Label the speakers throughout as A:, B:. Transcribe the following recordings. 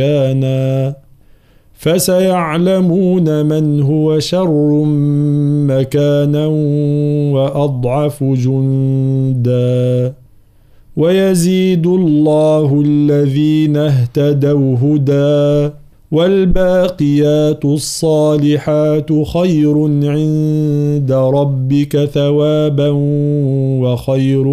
A: مكانا فسيعلمون من هو شر مكانا وأضعف جندا ويزيد الله الذين اهتدوا هدى والباقيات الصالحات خير عند ربك ثوابا وخير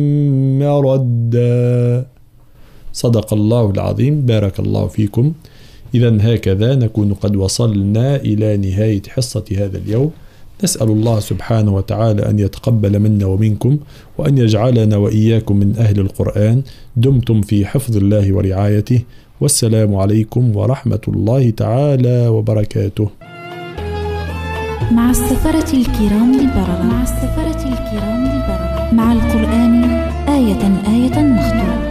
A: مردا. صدق الله العظيم. بارك الله فيكم. إذن هكذا نكون قد وصلنا إلى نهاية حصة هذا اليوم. نسأل الله سبحانه وتعالى أن يتقبل منا ومنكم وأن يجعلنا وإياكم من أهل القرآن. دمتم في حفظ الله ورعايته، والسلام عليكم ورحمة الله تعالى وبركاته.
B: مع السفرة الكرام البررة، مع القرآن آية نخطو،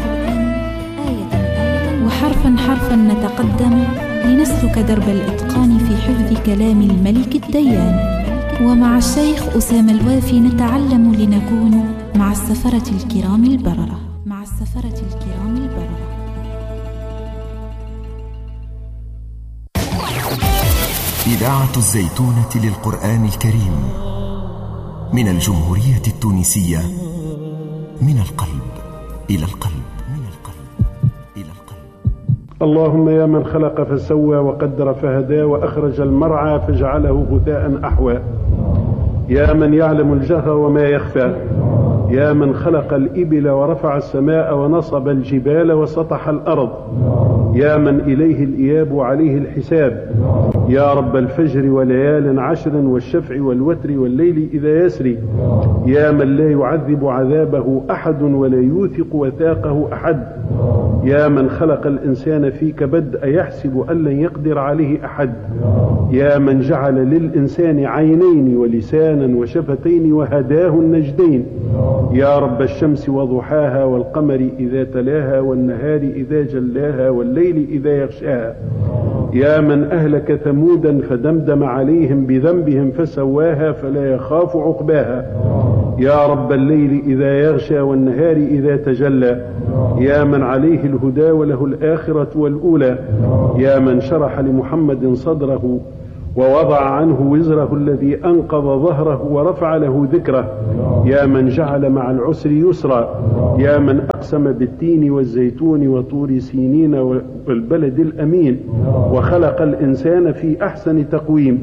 B: وحرفا حرفا نتقدم لنسلك درب الإتقان في حفظ كلام الملك الديان. ومع الشيخ أسامة الوافي نتعلم لنكون مع السفرة الكرام البررة.
C: إذاعة الزيتونة للقرآن الكريم من الجمهورية التونسية، من القلب إلى القلب.
D: اللهم يا من خلق فسوى وقدر فهدى وأخرج المرعى فجعله غثاء أحوى، يا من يعلم الجهر وما يخفى، يا من خلق الإبل ورفع السماء ونصب الجبال وسطح الأرض، يا من إليه الإياب وعليه الحساب، يا رب الفجر وليال عشر والشفع والوتر والليل إذا يسري، يا من لا يعذب عذابه أحد ولا يوثق وثاقه أحد، يا من خلق الإنسان في كبد أيحسب أن لن يقدر عليه أحد، يا من جعل للإنسان عينين ولسانا وشفتين وهداه النجدين، يا رب الشمس وضحاها والقمر إذا تلاها والنهار إذا جلاها والليل إذا يغشاها، يا من أهلك ثمودا فدمدم عليهم بذنبهم فسواها فلا يخاف عقباها، يا رب الليل إذا يغشى والنهار إذا تجلى، يا من عليه الهدى وله الآخرة والأولى، يا من شرح لمحمد صدره ووضع عنه وزره الذي أنقض ظهره ورفع له ذكره، يا من جعل مع العسر يسرا، يا من أقسم بالتين والزيتون وطور سينين والبلد الأمين وخلق الإنسان في أحسن تقويم،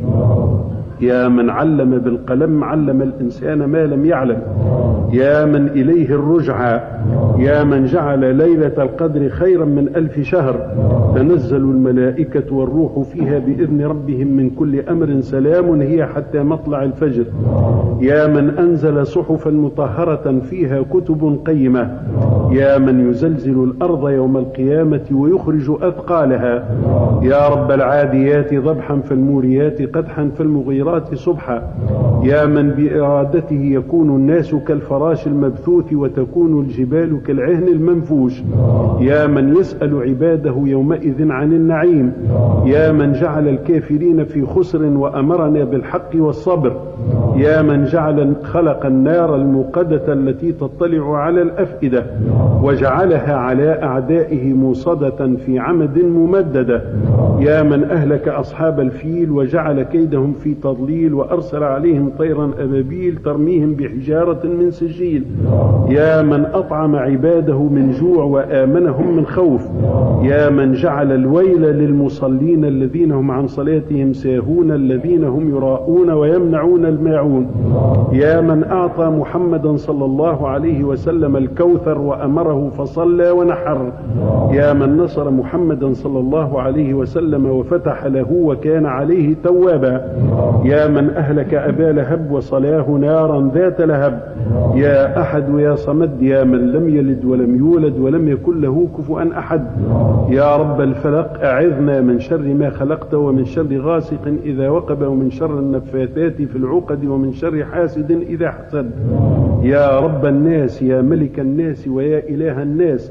D: يا من علم بالقلم علم الإنسان ما لم يعلم، يا من إليه الرجعى، يا من جعل ليلة القدر خيرا من 1000 شهر، تنزل الملائكة والروح فيها بإذن ربهم من كل أمر سلام هي حتى مطلع الفجر، يا من أنزل صحفا مطهرة فيها كتب قيمة، يا من يزلزل الأرض يوم القيامة ويخرج أثقالها، يا رب العاديات ضبحا فالموريات قدحا فالمغيرات صبحا، يا من بإرادته يكون الناس كالفراش المبثوث وتكون الجبال كالعهن المنفوش، يا من يسأل عباده يومئذ عن النعيم، يا من جعل الكافرين في خسر وأمرنا بالحق والصبر، يا من خلق النار الموقدة التي تطلع على الأفئدة وجعلها على أعدائه موصدة في عمد ممددة، يا من أهلك أصحاب الفيل وجعل كيدهم في تضليل وأرسل عليهم طيرا أبابيل ترميهم بحجارة من سجيل، يا من أطعم عباده من جوع وآمنهم من خوف، يا من جعل الويل للمصلين الذين هم عن صلاتهم ساهون الذين هم يراءون ويمنعون الماعون، يا من أعطى محمدا صلى الله عليه وسلم الكوثر وأمره فصلى ونحر، يا من نصر محمدا صلى الله عليه وسلم وفتح له وكان عليه توابا، يا من أهلك أبا لهب وصلاه نارا ذات لهب، يا أحد يا صمد يا من لم يلد ولم يولد ولم يكن له كفوا أحد، يا رب الفلق أعذنا من شر ما خلقت ومن شر غاسق إذا وقب ومن شر النفاثات في العقد ومن شر حاسد إذا حسد، يا رب الناس يا ملك الناس ويا إله الناس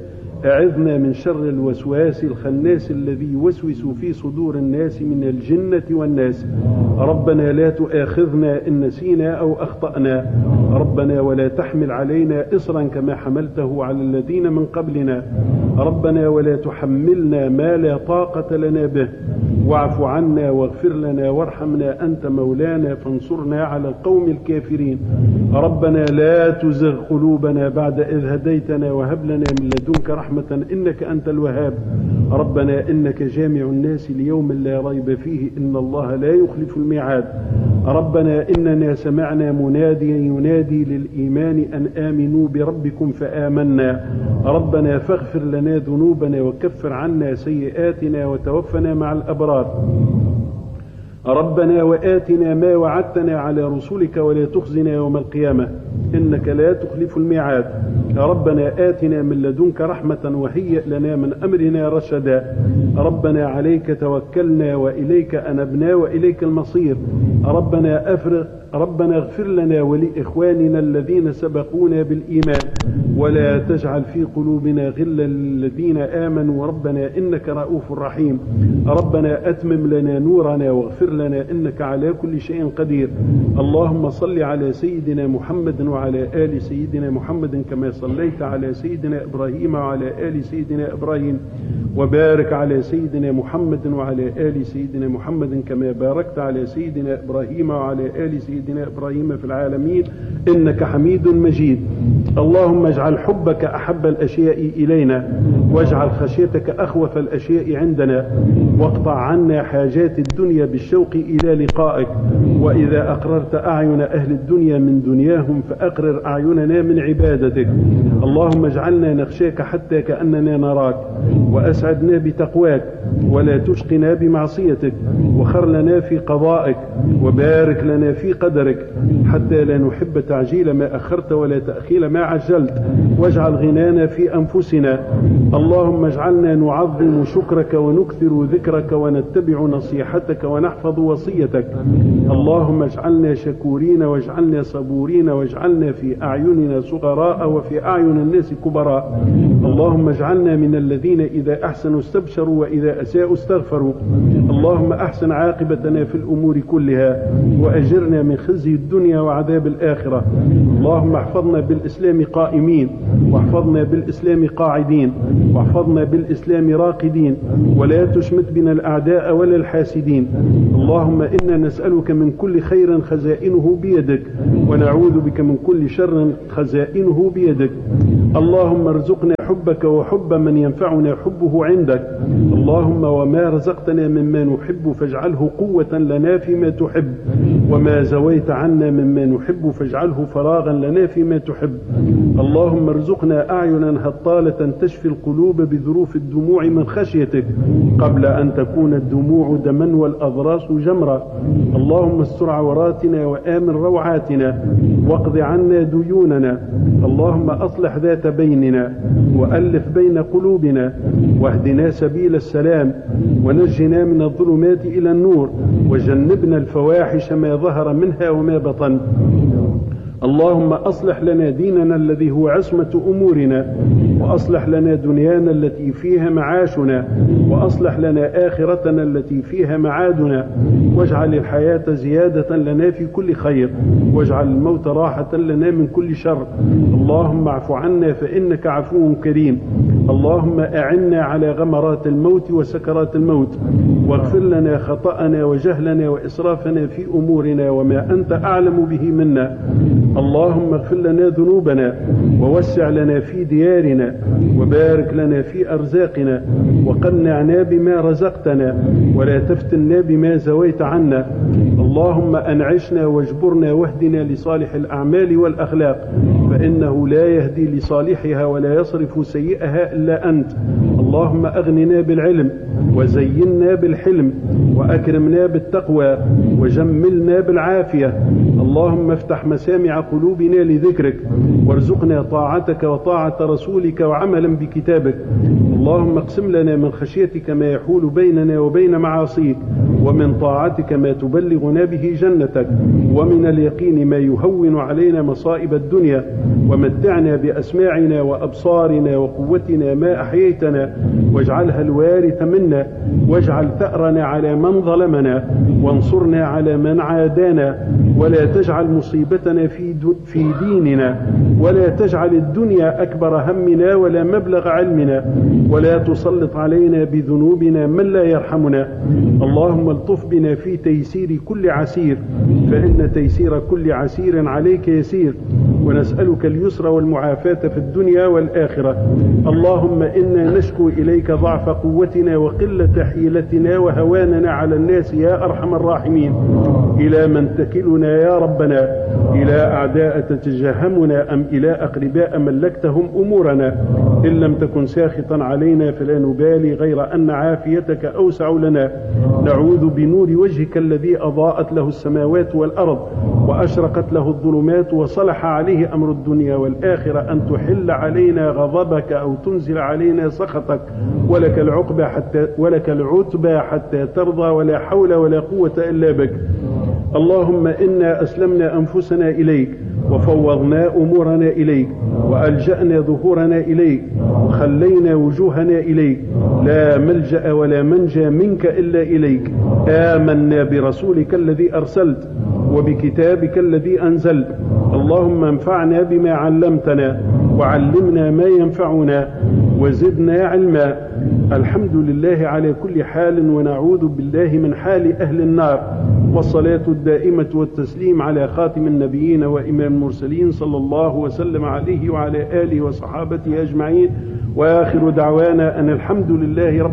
D: أعذنا من شر الوسواس الخناس الذي يوسوس في صدور الناس من الجنة والناس. ربنا لا تؤاخذنا إن نسينا أو أخطأنا. ربنا ولا تحمل علينا إصرا كما حملته على الذين من قبلنا. ربنا ولا تحملنا ما لا طاقة لنا به. واعف عنا واغفر لنا وارحمنا أنت مولانا فانصرنا على القوم الكافرين. ربنا لا تزغ قلوبنا بعد إذ هديتنا وهب لنا من لدنك رحمة إنك أنت الوهاب. ربنا إنك جامع الناس ليوم لا ريب فيه إن الله لا يخلف الميعاد. ربنا إننا سمعنا مناديا ينادي للإيمان أن آمنوا بربكم فآمنا. ربنا فاغفر لنا ذنوبنا وكفر عنا سيئاتنا وتوفنا مع الأبرار. ربنا وآتنا ما وعدتنا على رسلك ولا تخزنا يوم القيامة إنك لا تخلف الميعاد. ربنا آتنا من لدنك رحمة وهيئ لنا من أمرنا رشدا. ربنا عليك توكلنا وإليك أنبنا وإليك المصير. ربنا اغفر لنا ولإخواننا الذين سبقونا بالإيمان ولا تجعل في قلوبنا غلا للذين آمنوا ربنا إنك رؤوف رحيم. ربنا أتمم لنا نورنا واغفر لنا إنك على كل شيء قدير. اللهم صل على سيدنا محمد وعلى آل سيدنا محمد كما صليت على سيدنا إبراهيم وعلى آل سيدنا إبراهيم وبارك على سيدنا محمد وعلى آل سيدنا محمد كما باركت على سيدنا إبراهيم وعلى آل سيدنا إبراهيم في العالمين إنك حميد مجيد. اللهم اجعل حبك أحب الأشياء إلينا واجعل خشيتك أخوف الأشياء عندنا واقطع عنا حاجات الدنيا بالشوق إلى لقائك. وإذا أقررت أعين أهل الدنيا من دنياهم فأقرر أعيننا من عبادتك. اللهم اجعلنا نخشاك حتى كأننا نراك وأسعدنا بتقواك ولا تشقنا بمعصيتك وخر لنا في قضائك وبارك لنا في قدرك حتى لا نحب تعجيل ما أخرت ولا تأخيل ما عجلت واجعل غنانا في أنفسنا. اللهم اجعلنا نعظم شكرك ونكثر ذكرك ونتبع نصيحتك ونحفظ وصيتك. اللهم اجعلنا شكورين واجعلنا صبورين واجعلنا في أعيننا صغراء وفي أعين الناس كبراء. اللهم اجعلنا من الذين إذا أحسنوا استبشروا وإذا أساءوا استغفروا. اللهم أحسن عاقبتنا في الأمور كلها وأجرنا من خزي الدنيا وعذاب الآخرة. اللهم احفظنا بالإسلام قائمين واحفظنا بالإسلام قاعدين واحفظنا بالإسلام راقدين ولا تشمت بنا الأعداء ولا الحاسدين. اللهم إنا نسألك من كل خير خزائنه بيدك ونعوذ بك من كل شر خزائنه بيدك. اللهم ارزقنا حبك وحب من ينفعنا حبه عندك. اللهم وما رزقتنا مما نحب فاجعله قوة لنا فيما تحب وما زويت عنا مما نحب فاجعله فراغا لنا فيما تحب. اللهم ارزقنا أعينا هطالة تشفي القلوب بذروف الدموع من خشيتك قبل أن تكون الدموع دما والأضراس جمرا. اللهم استر عوراتنا وآمن روعاتنا واقض عنا ديوننا. اللهم أصلح ذات بيننا وألف بين قلوبنا واهدنا سبيل السلام ونجنا من الظلمات إلى النور وجنبنا الفواحش ما ظهر منها وما بطن. اللهم أصلح لنا ديننا الذي هو عصمة أمورنا وأصلح لنا دنيانا التي فيها معاشنا وأصلح لنا آخرتنا التي فيها معادنا واجعل الحياة زيادة لنا في كل خير واجعل الموت راحة لنا من كل شر. اللهم اعف عنا فإنك عفو كريم. اللهم أعنا على غمرات الموت وسكرات الموت واغفر لنا خطأنا وجهلنا وإسرافنا في أمورنا وما أنت أعلم به منا. اللهم اغفر لنا ذنوبنا ووسع لنا في ديارنا وبارك لنا في أرزاقنا وقنعنا بما رزقتنا ولا تفتنا بما زويت عنا. اللهم أنعشنا واجبرنا واهدنا لصالح الأعمال والأخلاق فإنه لا يهدي لصالحها ولا يصرف سيئها إلا أنت. اللهم أغننا بالعلم وزينا بالحلم وأكرمنا بالتقوى وجملنا بالعافية. اللهم افتح مسامع قلوبنا لذكرك وارزقنا طاعتك وطاعة رسولك وعملا بكتابك. اللهم اقسم لنا من خشيتك ما يحول بيننا وبين معاصيك ومن طاعتك ما تبلغنا به جنتك، ومن اليقين ما يهون علينا مصائب الدنيا، ومتعنا بأسماعنا وأبصارنا وقوتنا ما أحييتنا، واجعلها الوارث منا، واجعل ثأرنا على من ظلمنا، وانصرنا على من عادانا، ولا تجعل مصيبتنا في ديننا، ولا تجعل الدنيا أكبر همنا ولا مبلغ علمنا، ولا تسلط علينا بذنوبنا من لا يرحمنا. اللهم الطف بنا في تيسير كل عسير، فإن تيسير كل عسير عليك يسير، ونسألك اليسر والمعافاة في الدنيا والآخرة. اللهم إنا نشكو إليك ضعف قوتنا وقلة حيلتنا وهواننا على الناس يا أرحم الراحمين. إلى من تكلنا يا ربنا؟ إلى أعداء تتجهمنا أم إلى أقرباء ملكتهم أمورنا؟ إن لم تكن ساخطا علينا فلا نبالي، غير أن عافيتك أوسع لنا. نعوذ بنور وجهك الذي أضاءت له السماوات والأرض وأشرقت له الظلمات وصلح عليه أمر الدنيا والآخرة، أن تحل علينا غضبك أو تنزل علينا سخطك، ولك العتبى حتى ترضى، ولا حول ولا قوة إلا بك. اللهم إنا أسلمنا أنفسنا إليك، وفوضنا أمورنا إليك، وألجأنا ظهورنا إليك، وخلينا وجوهنا إليك، لا ملجأ ولا منجى منك إلا إليك. آمنا برسولك الذي أرسلت، وبكتابك الذي أنزلت. اللهم انفعنا بما علمتنا، وعلمنا ما ينفعنا، وزدنا علما. الحمد لله على كل حال، ونعوذ بالله من حال أهل النار. والصلاة الدائمة والتسليم على خاتم النبيين وإمام المرسلين صلى الله وسلم عليه وعلى آله وصحابته أجمعين. وآخر دعوانا أن الحمد لله رب